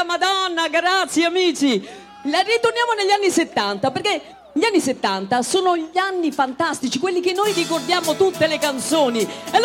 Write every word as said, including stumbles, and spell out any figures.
porca madonna, grazie amici. La ritorniamo negli anni settanta, perché gli anni settanta sono gli anni fantastici, quelli che noi ricordiamo tutte le canzoni.